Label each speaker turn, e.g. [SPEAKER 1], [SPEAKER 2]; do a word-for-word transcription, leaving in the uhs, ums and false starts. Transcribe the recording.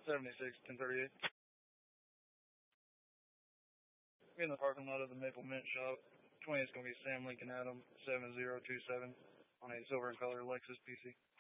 [SPEAKER 1] seventy-six, ten thirty-eight. In the parking lot of the Maple Mint shop. twenty is going to be Sam Lincoln Adam, seven zero two seven, on a silver and color Lexus P C.